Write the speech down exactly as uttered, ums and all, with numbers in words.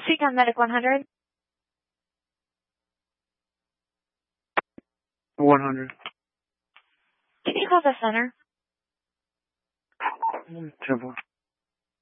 Seacon Medic one hundred. one hundred. Can you call the center? Temple.